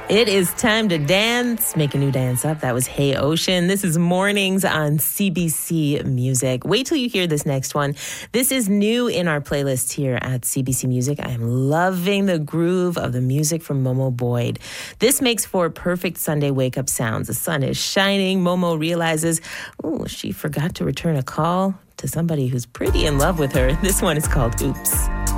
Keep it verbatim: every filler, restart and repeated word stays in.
It is time to dance, make a new dance up. That was Hey Ocean. This is Mornings on C B C Music. Wait till you hear this next one. This is new in our playlist here at C B C Music. I am loving the groove of the music from Momo Boyd. This makes for perfect Sunday wake-up sounds. The sun is shining. Momo realizes, oh, she forgot to return a call to somebody who's pretty in love with her. This one is called Oops.